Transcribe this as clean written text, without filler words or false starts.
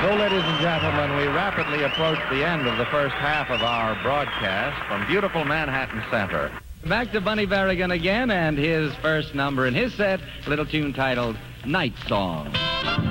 So, ladies and gentlemen, we rapidly approach the end of the first half of our broadcast from beautiful Manhattan Center. Back to Bunny Berrigan again and his first number in his set, a little tune titled Night Song.